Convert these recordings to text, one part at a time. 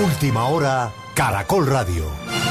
Última hora, Caracol Radio.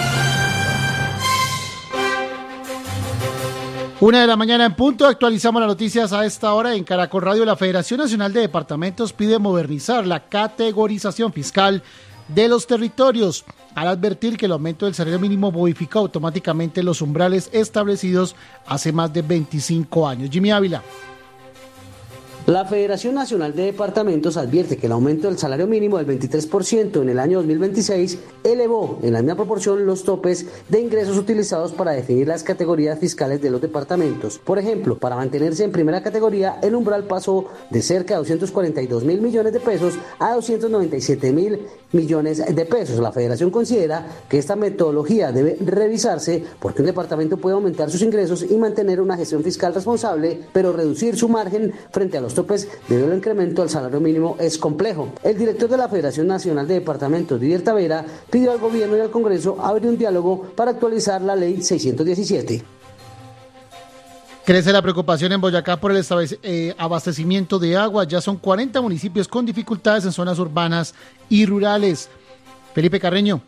1:00 a.m. Actualizamos las noticias a esta hora en Caracol Radio. La Federación Nacional de Departamentos pide modernizar la categorización fiscal de los territorios, al advertir que el aumento del salario mínimo modifica automáticamente los umbrales establecidos hace más de 25 años. Jimmy Ávila. La Federación Nacional de Departamentos advierte que el aumento del salario mínimo del 23% en el año 2026 elevó en la misma proporción los topes de ingresos utilizados para definir las categorías fiscales de los departamentos. Por ejemplo, para mantenerse en primera categoría, el umbral pasó de cerca de 242.000 millones de pesos a 297.000 millones de pesos. La Federación considera que esta metodología debe revisarse porque un departamento puede aumentar sus ingresos y mantener una gestión fiscal responsable, pero reducir su margen frente a los topes debido al incremento del salario mínimo es complejo. El director de la Federación Nacional de Departamentos, Didier Tavera, pidió al gobierno y al Congreso abrir un diálogo para actualizar la ley 617. Crece la preocupación en Boyacá por el abastecimiento de agua. Ya son 40 municipios con dificultades en zonas urbanas y rurales. Felipe Carreño.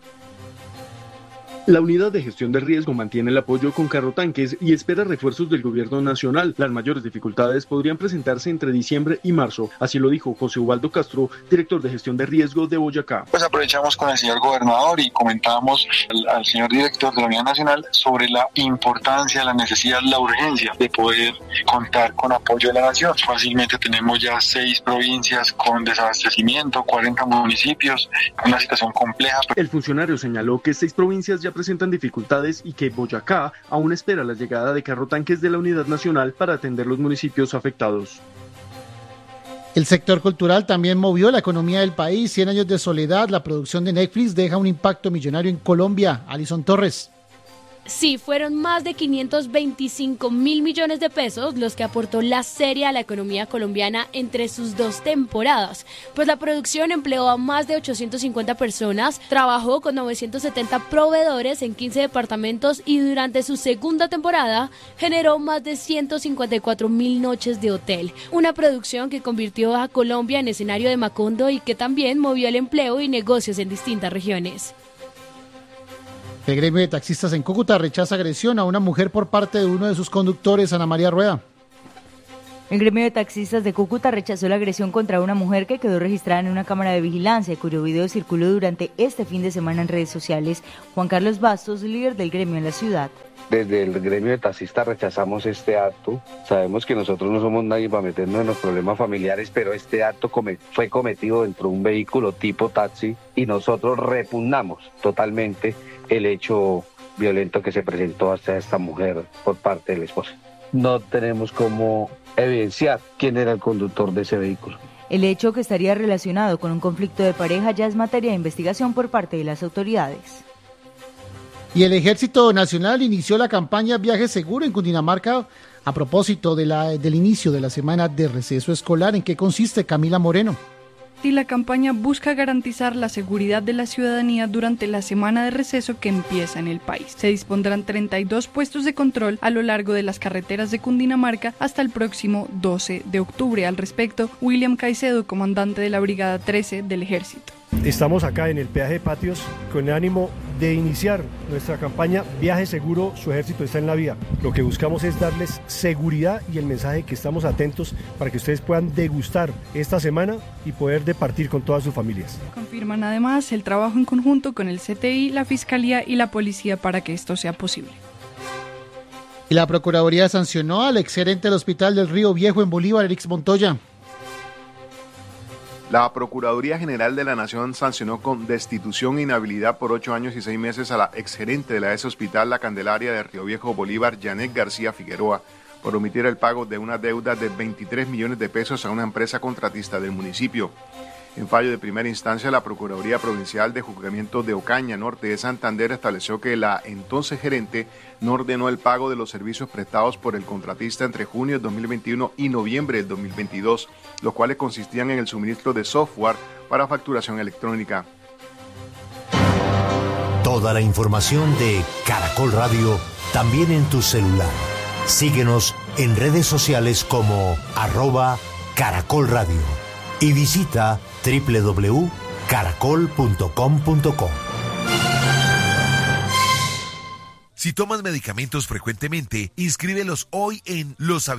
La unidad de gestión de riesgo mantiene el apoyo con carrotanques y espera refuerzos del gobierno nacional. Las mayores dificultades podrían presentarse entre diciembre y marzo. Así lo dijo José Ubaldo Castro, director de gestión de riesgo de Boyacá. Pues aprovechamos con el señor gobernador y comentábamos al señor director de la unidad nacional sobre la importancia, la necesidad, la urgencia de poder contar con apoyo de la nación. Fácilmente tenemos ya 6 provincias con desabastecimiento, 40 municipios, una situación compleja. El funcionario señaló que 6 provincias ya presentan dificultades y que Boyacá aún espera la llegada de carrotanques de la unidad nacional para atender los municipios afectados. El sector cultural también movió la economía del país. 100 años de soledad, la producción de Netflix deja un impacto millonario en Colombia. Alison Torres. Sí, fueron más de 525.000 millones de pesos los que aportó la serie a la economía colombiana entre sus 2 temporadas, pues la producción empleó a más de 850 personas, trabajó con 970 proveedores en 15 departamentos y durante su segunda temporada generó más de 154.000 noches de hotel, una producción que convirtió a Colombia en escenario de Macondo y que también movió el empleo y negocios en distintas regiones. El gremio de taxistas en Cúcuta rechaza agresión a una mujer por parte de uno de sus conductores, Ana María Rueda. El gremio de taxistas de Cúcuta rechazó la agresión contra una mujer que quedó registrada en una cámara de vigilancia, cuyo video circuló durante este fin de semana en redes sociales. Juan Carlos Bastos, líder del gremio en la ciudad. Desde el gremio de taxistas rechazamos este acto. Sabemos que nosotros no somos nadie para meternos en los problemas familiares, pero este acto fue cometido dentro de un vehículo tipo taxi y nosotros repugnamos totalmente el hecho violento que se presentó hacia esta mujer por parte del esposo. No tenemos cómo evidenciar quién era el conductor de ese vehículo. El hecho, que estaría relacionado con un conflicto de pareja, ya es materia de investigación por parte de las autoridades. Y el Ejército Nacional inició la campaña Viaje Seguro en Cundinamarca a propósito del inicio de la semana de receso escolar. ¿En qué consiste, Camila Moreno? Y la campaña busca garantizar la seguridad de la ciudadanía durante la semana de receso que empieza en el país. Se dispondrán 32 puestos de control a lo largo de las carreteras de Cundinamarca hasta el próximo 12 de octubre. Al respecto, William Caicedo, comandante de la Brigada 13 del Ejército. Estamos acá en el peaje de Patios con el ánimo de iniciar nuestra campaña Viaje Seguro, su ejército está en la vía. Lo que buscamos es darles seguridad y el mensaje que estamos atentos para que ustedes puedan degustar esta semana y poder departir con todas sus familias. Confirman además el trabajo en conjunto con el CTI, la Fiscalía y la Policía para que esto sea posible. Y la Procuraduría sancionó al exgerente del Hospital del Río Viejo en Bolívar, Erix Montoya. La Procuraduría General de la Nación sancionó con destitución e inhabilidad por 8 años y 6 meses a la exgerente de la ES Hospital La Candelaria de Río Viejo Bolívar, Janet García Figueroa, por omitir el pago de una deuda de 23 millones de pesos a una empresa contratista del municipio. En fallo de primera instancia, la Procuraduría Provincial de Juzgamiento de Ocaña, norte de Santander, estableció que la entonces gerente no ordenó el pago de los servicios prestados por el contratista entre junio de 2021 y noviembre de 2022, los cuales consistían en el suministro de software para facturación electrónica. Toda la información de Caracol Radio también en tu celular. Síguenos en redes sociales como @Caracol Radio y visita www.caracol.com.co. caracol.com.co. Si tomas medicamentos frecuentemente, inscríbelos hoy en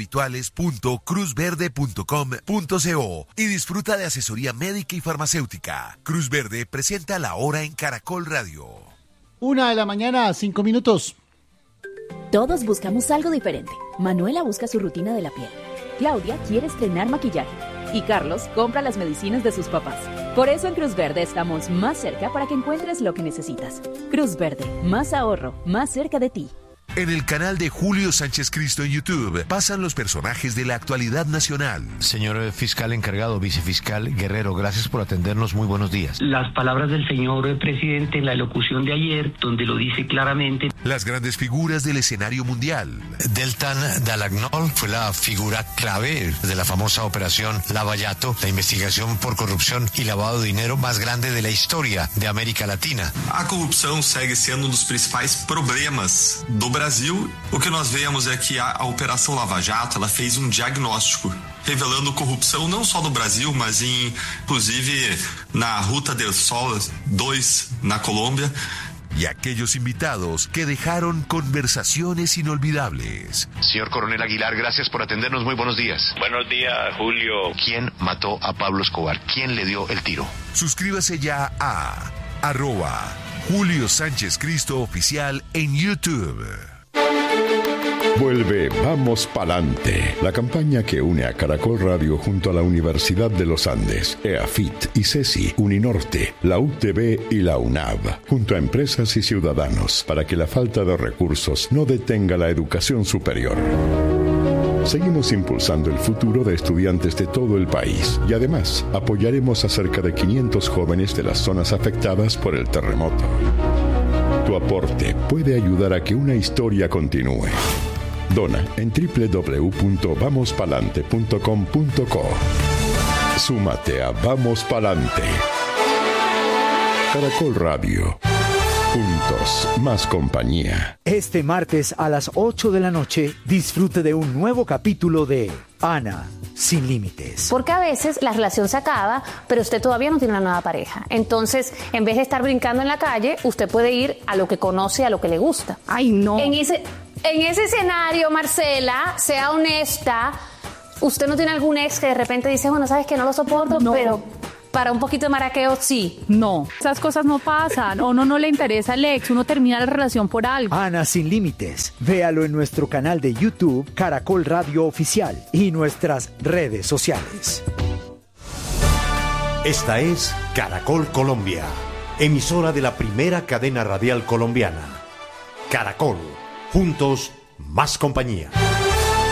loshabituales.cruzverde.com.co y disfruta de asesoría médica y farmacéutica. Cruz Verde presenta La Hora en Caracol Radio. 1:05 a.m. Todos buscamos algo diferente. Manuela busca su rutina de la piel. Claudia quiere estrenar maquillaje. Y Carlos compra las medicinas de sus papás. Por eso en Cruz Verde estamos más cerca para que encuentres lo que necesitas. Cruz Verde, más ahorro, más cerca de ti. En el canal de Julio Sánchez Cristo en YouTube pasan los personajes de la actualidad nacional. Señor fiscal encargado, vicefiscal Guerrero, gracias por atendernos. Muy buenos días. Las palabras del señor presidente en la elocución de ayer, donde lo dice claramente. Las grandes figuras del escenario mundial. Deltan Dalagnol fue la figura clave de la famosa operación Lava-Jato, la investigación por corrupción y lavado de dinero más grande de la historia de América Latina. A corrupção segue sendo dos principais problemas do Brasil. O que nós vemos é que a Operação Lava Jato, ela fez diagnóstico revelando corrupção não só no Brasil, mas inclusive na Ruta del Sol 2 na Colômbia. Y aquellos invitados que dejaron conversaciones inolvidables. Señor Coronel Aguilar, gracias por atendernos. Muy buenos días. Buenos días, Julio. ¿Quién mató a Pablo Escobar? ¿Quién le dio el tiro? Suscríbase ya a @Julio Sánchez Cristo Oficial en YouTube. Vuelve Vamos Palante, la campaña que une a Caracol Radio junto a la Universidad de los Andes, EAFIT, ICESI, Uninorte, la UTB y la UNAV, junto a empresas y ciudadanos, para que la falta de recursos no detenga la educación superior. Seguimos impulsando el futuro de estudiantes de todo el país y además apoyaremos a cerca de 500 jóvenes de las zonas afectadas por el terremoto. Tu aporte puede ayudar a que una historia continúe. Dona en www.vamospalante.com.co. Súmate a Vamos Palante. Caracol Radio. Juntos, más compañía. Este martes a las 8 de la noche, disfrute de un nuevo capítulo de Ana sin límites. Porque a veces la relación se acaba, pero usted todavía no tiene una nueva pareja. Entonces, en vez de estar brincando en la calle, usted puede ir a lo que conoce, a lo que le gusta. Ay, no. En ese escenario, Marcela, sea honesta. ¿Usted no tiene algún ex que de repente dice, bueno, sabes que no lo soporto, no, pero para un poquito de maraqueo sí? No, esas cosas no pasan. A uno no le interesa el ex, uno termina la relación por algo. Ana sin límites. Véalo en nuestro canal de YouTube, Caracol Radio Oficial, y nuestras redes sociales. Esta es Caracol Colombia, emisora de la primera cadena radial colombiana. Caracol, juntos, más compañía.